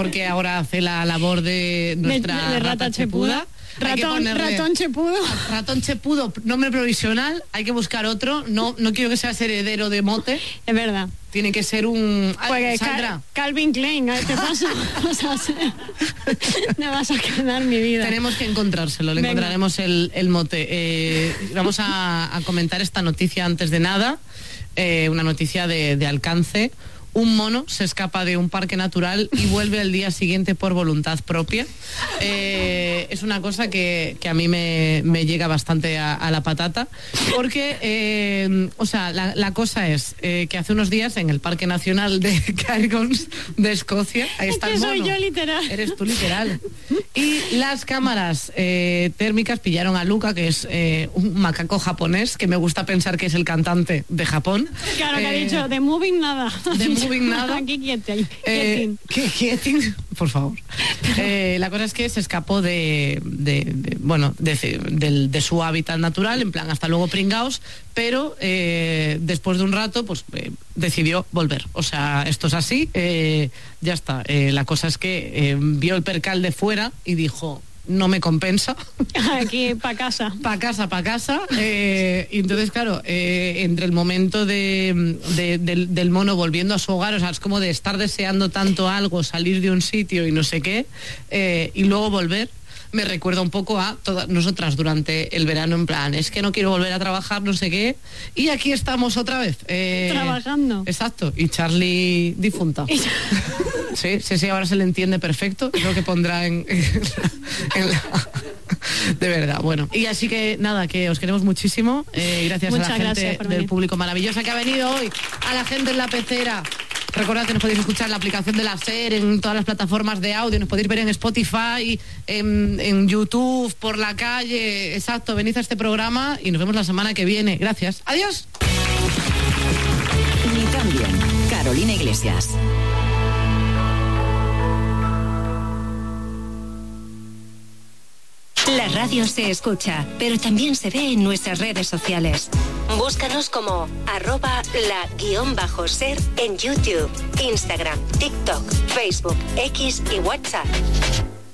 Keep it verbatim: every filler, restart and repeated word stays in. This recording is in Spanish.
porque ahora hace la labor de nuestra de, de rata, rata chepuda. chepuda. Ratón, ratón chepudo. Ratón chepudo, nombre provisional, hay que buscar otro. No, no quiero que seas heredero de mote. Es verdad. Tiene que ser un... Pues Cal, Calvin Klein, ¿qué pasa? Me vas a quedar mi vida. Tenemos que encontrárselo, le Venga. encontraremos el, el mote. Eh, vamos a, a comentar esta noticia antes de nada, eh, una noticia de, de alcance. Un mono se escapa de un parque natural y vuelve al día siguiente por voluntad propia. Eh, es una cosa que, que a mí me, me llega bastante a, a la patata, porque, eh, o sea, la, la cosa es eh, que hace unos días en el Parque Nacional de Cairns, de Escocia, ahí está el mono. Soy yo literal. Eres tú literal. Y las cámaras eh, térmicas pillaron a Luca, que es eh, un macaco japonés, que me gusta pensar que es el cantante de Japón. Claro, que eh, ha dicho, de moving nada. De nada. Aquí quieting. Eh, quieting, por favor. Eh, la cosa es que se escapó de, de, de bueno, de, de, de su hábitat natural, en plan hasta luego pringaos, pero eh, después de un rato, pues eh, decidió volver. O sea, esto es así, eh, ya está. Eh, la cosa es que eh, vio el percal de fuera y dijo: no me compensa. Aquí, pa' casa. Pa' casa, pa' casa. Eh, y entonces, claro, eh, entre el momento de, de, del, del mono volviendo a su hogar, o sea, es como de estar deseando tanto algo, salir de un sitio y no sé qué, eh, y luego volver, me recuerda un poco a todas nosotras durante el verano, en plan, es que no quiero volver a trabajar, no sé qué, y aquí estamos otra vez. Eh, Trabajando. Exacto, y Charlie difunta. Sí, sí, sí, ahora se le entiende perfecto, es lo que pondrá en, en, la, en la... De verdad, bueno. Y así que nada, que os queremos muchísimo. Eh, gracias Muchas a la gente del venir. público maravillosa que ha venido hoy, a la gente en la pecera. Recordad que nos podéis escuchar en la aplicación de la SER, en todas las plataformas de audio, nos podéis ver en Spotify, en, en YouTube, por la calle. Exacto, venid a este programa y nos vemos la semana que viene. Gracias. Adiós. Ni cambian. Carolina Iglesias. La radio se escucha, pero también se ve en nuestras redes sociales. Búscanos como arroba la guión bajo ser en YouTube, Instagram, TikTok, Facebook, X y WhatsApp.